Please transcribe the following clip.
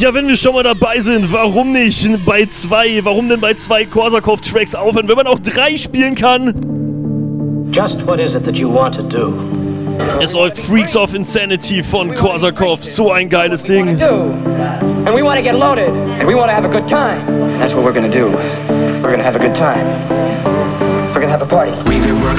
Ja, wenn wir schon mal dabei sind, warum nicht bei 2? Warum denn bei 2 Korsakov-Tracks aufhören, wenn man auch 3 spielen kann? Just what is it that you want to do? Es läuft Freaks of Insanity von Korsakov, so ein geiles Ding. And we want to get loaded, and we want to have a good time. That's what we're gonna do. We're gonna have a good time. We're gonna have a party. We've been working